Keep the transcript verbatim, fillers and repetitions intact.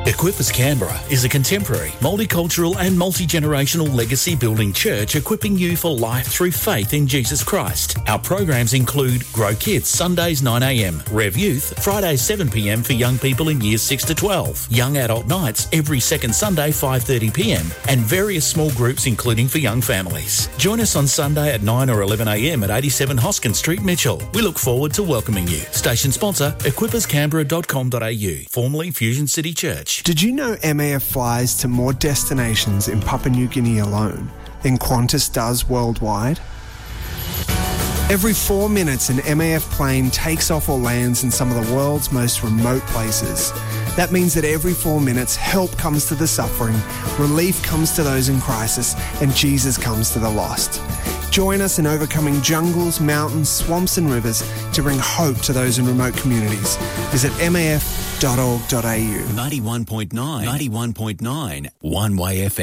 Equippers Canberra is a contemporary, multicultural and multi-generational legacy building church equipping you for life through faith in Jesus Christ. Our programs include Grow Kids Sundays nine a m, Rev Youth Fridays seven p m for young people in years six to twelve, Young Adult Nights every second Sunday five thirty p m, and various small groups including for young families. Join us on Sunday at nine or eleven a m at eighty-seven Hoskin Street, Mitchell. We look forward to welcoming you. Station sponsor, equippers canberra dot com dot a u, formerly Fusion City Church. Did you know M A F flies to more destinations in Papua New Guinea alone than Qantas does worldwide? Every four minutes, an M A F plane takes off or lands in some of the world's most remote places. That means that every four minutes, help comes to the suffering, relief comes to those in crisis, and Jesus comes to the lost. Join us in overcoming jungles, mountains, swamps and rivers to bring hope to those in remote communities. Visit m a f dot org dot a u. ninety-one point nine, ninety-one point nine, One Way F M.